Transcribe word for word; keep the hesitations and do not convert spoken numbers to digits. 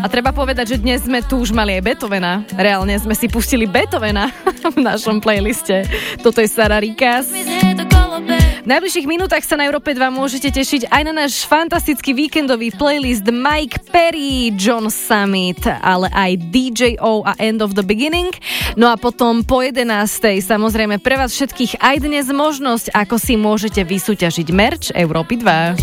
treba povedať, že dnes sme tu už mali aj Beethovena. Reálne sme si pustili Beethovena v našom playliste. Toto je Sarah Rikas. V najbližších minútach sa na Európe dva môžete tešiť aj na náš fantastický víkendový playlist Mike Perry, John Summit, ale aj dý džej O a End of the Beginning. No a potom po jedenástej samozrejme pre vás všetkých aj dnes možnosť, ako si môžete vysúťažiť merch Európy dva.